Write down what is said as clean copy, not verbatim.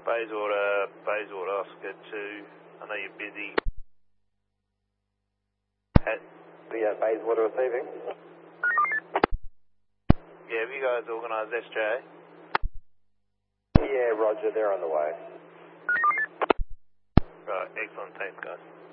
Bayswater, Oscar 2. I know you're busy. Yeah, Bayswater receiving. Yeah, have you guys organised SJ? Yeah, roger, they're on the way. Right, excellent, thanks guys.